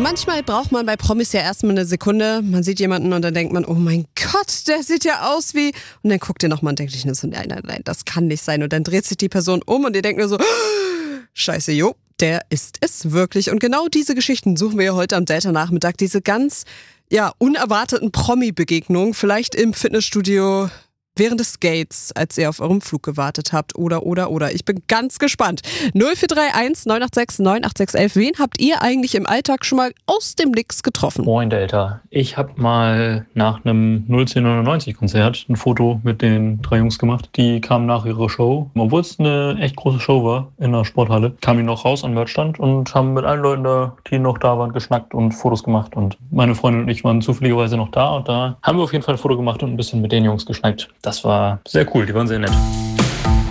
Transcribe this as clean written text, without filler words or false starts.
Manchmal braucht man bei Promis ja erstmal eine Sekunde. Man sieht jemanden und dann denkt man, oh mein Gott, der sieht ja aus wie... Und dann guckt ihr nochmal und denkt sich nur so, nein, das kann nicht sein. Und dann dreht sich die Person um und ihr denkt nur so, scheiße, jo, der ist es wirklich. Und genau diese Geschichten suchen wir heute am Delta-Nachmittag. Diese ganz, unerwarteten Promi-Begegnungen. Vielleicht im Fitnessstudio... während des Gates, als ihr auf eurem Flug gewartet habt oder. Ich bin ganz gespannt. 0431 986 98611. Wen habt ihr eigentlich im Alltag schon mal aus dem Nix getroffen? Moin Delta. Ich habe mal nach einem 01099-Konzert ein Foto mit den 3 Jungs gemacht. Die kamen nach ihrer Show. Obwohl es eine echt große Show war in der Sporthalle, kamen die noch raus an Merchstand und haben mit allen Leuten da, die noch da waren, geschnackt und Fotos gemacht. Und meine Freundin und ich waren zufälligerweise noch da und da haben wir auf jeden Fall ein Foto gemacht und ein bisschen mit den Jungs geschnackt. Das war sehr cool, die waren sehr nett.